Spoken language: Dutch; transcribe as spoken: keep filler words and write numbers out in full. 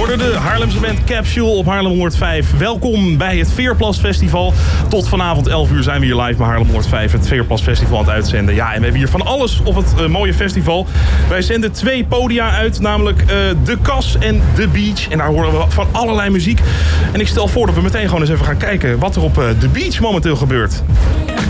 hoorde de Haarlemse band Capsule op Haarlem honderdvijf. Welkom bij het Veerplas Festival. Tot vanavond elf uur zijn we hier live bij Haarlem honderdvijf, het Veerplas Festival aan het uitzenden. Ja, en we hebben hier van alles op het uh, mooie festival. Wij zenden twee podia uit, namelijk uh, De Kas en The Beach. En daar horen we van allerlei muziek. En ik stel voor dat we meteen gewoon eens even gaan kijken wat er op uh, The Beach momenteel gebeurt.